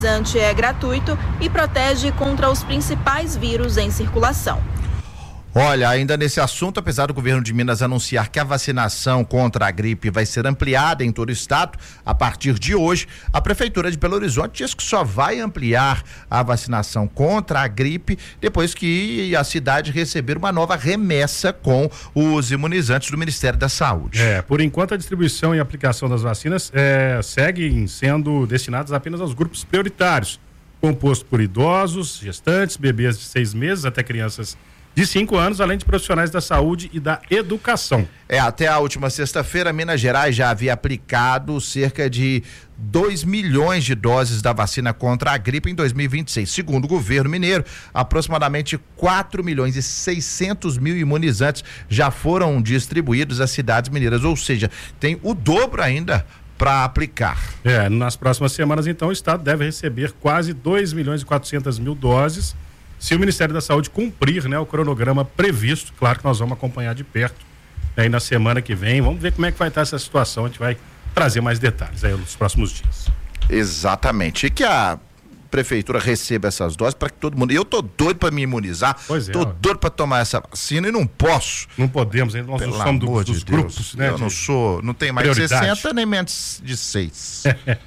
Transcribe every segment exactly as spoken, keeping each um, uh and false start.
É gratuito e protege contra os principais vírus em circulação. Olha, ainda nesse assunto, apesar do governo de Minas anunciar que a vacinação contra a gripe vai ser ampliada em todo o estado, a partir de hoje, a Prefeitura de Belo Horizonte diz que só vai ampliar a vacinação contra a gripe depois que a cidade receber uma nova remessa com os imunizantes do Ministério da Saúde. É, por enquanto a distribuição e aplicação das vacinas é, seguem sendo destinadas apenas aos grupos prioritários, composto por idosos, gestantes, bebês de seis meses até crianças de cinco anos, além de profissionais da saúde e da educação. É, até a última sexta-feira, Minas Gerais já havia aplicado cerca de dois milhões de doses da vacina contra a gripe em dois mil e vinte e seis. Segundo o governo mineiro, aproximadamente quatro milhões e seiscentos mil imunizantes já foram distribuídos às cidades mineiras, ou seja, tem o dobro ainda para aplicar. É, nas próximas semanas, então, o estado deve receber quase dois milhões e quatrocentas mil doses, se o Ministério da Saúde cumprir, né, o cronograma previsto. Claro que nós vamos acompanhar de perto aí na semana que vem. Vamos ver como é que vai estar essa situação. A gente vai trazer mais detalhes aí nos próximos dias. Exatamente. E que a prefeitura receba essas doses para que todo mundo. Eu tô doido para me imunizar. Pois é. Tô doido para tomar essa vacina e não posso. Não podemos, ainda nós Pelo não somos do, amor dos de Deus. grupos, né? Eu não sou, não tenho mais de sessenta nem menos de seis.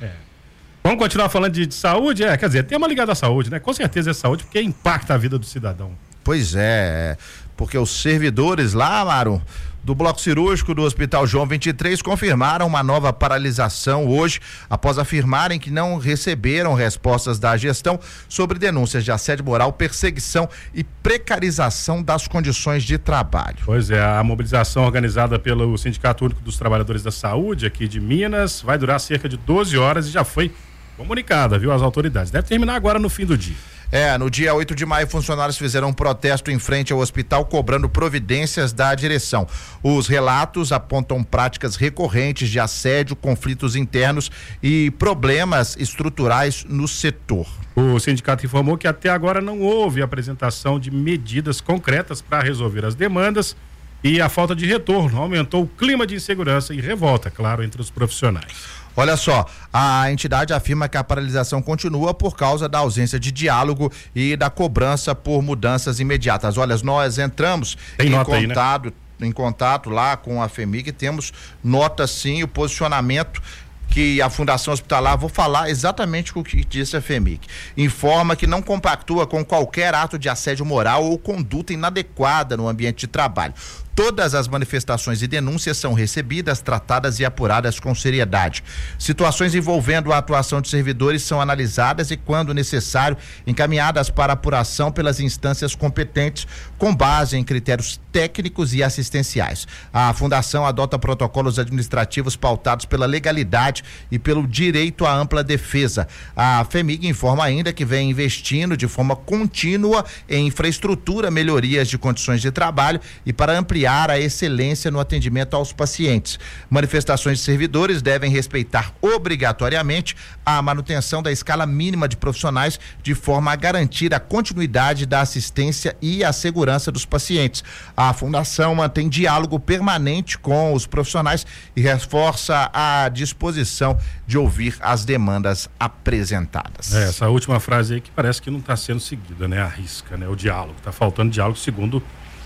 Vamos continuar falando de, de saúde? É, quer dizer, tema ligado à saúde, né? Com certeza é saúde, porque impacta a vida do cidadão. Pois é, porque os servidores lá, Maru, do bloco cirúrgico do Hospital João vinte e três confirmaram uma nova paralisação hoje, após afirmarem que não receberam respostas da gestão sobre denúncias de assédio moral, perseguição e precarização das condições de trabalho. Pois é, a mobilização organizada pelo Sindicato Único dos Trabalhadores da Saúde aqui de Minas vai durar cerca de doze horas e já foi comunicada, viu, às autoridades. Deve terminar agora no fim do dia. É, no dia oito de maio, funcionários fizeram um protesto em frente ao hospital cobrando providências da direção. Os relatos apontam práticas recorrentes de assédio, conflitos internos e problemas estruturais no setor. O sindicato informou que até agora não houve apresentação de medidas concretas para resolver as demandas e a falta de retorno aumentou o clima de insegurança e revolta, claro, entre os profissionais. Olha só, a entidade afirma que a paralisação continua por causa da ausência de diálogo e da cobrança por mudanças imediatas. Olha, nós entramos Tem em nota contato, aí, né? em contato lá com a FEMIG, temos nota sim, o posicionamento que a Fundação Hospitalar, vou falar exatamente o que disse a FEMIG, informa que não compactua com qualquer ato de assédio moral ou conduta inadequada no ambiente de trabalho. Todas as manifestações e denúncias são recebidas, tratadas e apuradas com seriedade. Situações envolvendo a atuação de servidores são analisadas e, quando necessário, encaminhadas para apuração pelas instâncias competentes, com base em critérios técnicos e assistenciais. A Fundação adota protocolos administrativos pautados pela legalidade e pelo direito à ampla defesa. A FEMIG informa ainda que vem investindo de forma contínua em infraestrutura, melhorias de condições de trabalho e para ampliar a excelência no atendimento aos pacientes. Manifestações de servidores devem respeitar obrigatoriamente a manutenção da escala mínima de profissionais de forma a garantir a continuidade da assistência e a segurança dos pacientes. A Fundação mantém diálogo permanente com os profissionais e reforça a disposição de ouvir as demandas apresentadas. É, essa última frase aí que parece que não está sendo seguida, né? A risca, né? O diálogo. Está faltando diálogo segundo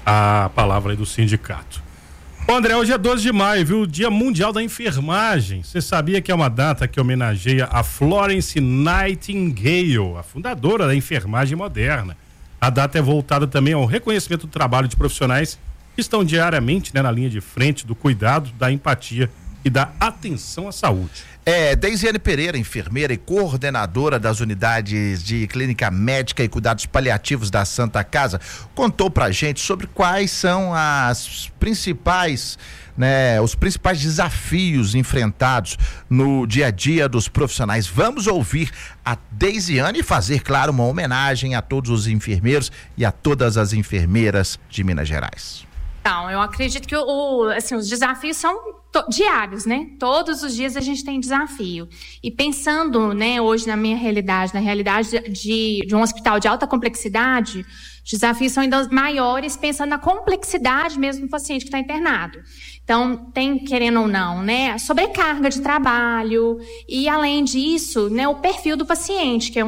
a palavra aí do sindicato. Bom, André, hoje é doze de maio, viu? O Dia Mundial da Enfermagem. Você sabia que é uma data que homenageia a Florence Nightingale, a fundadora da enfermagem moderna. A data é voltada também ao reconhecimento do trabalho de profissionais que estão diariamente, né, na linha de frente do cuidado, da empatia e da atenção à saúde. É, Deisiane Pereira, enfermeira e coordenadora das unidades de clínica médica e cuidados paliativos da Santa Casa, contou pra gente sobre quais são as principais, né, os principais desafios enfrentados no dia a dia dos profissionais. Vamos ouvir a Deisiane e fazer, claro, uma homenagem a todos os enfermeiros e a todas as enfermeiras de Minas Gerais. Então, eu acredito que o, assim, os desafios são to- diários, né? Todos os dias a gente tem desafio. E pensando, né, hoje na minha realidade, na realidade de, de um hospital de alta complexidade, os desafios são ainda maiores, pensando na complexidade mesmo do paciente que está internado. Então, tem, querendo ou não, né, sobrecarga de trabalho e, além disso, né, o perfil do paciente, que é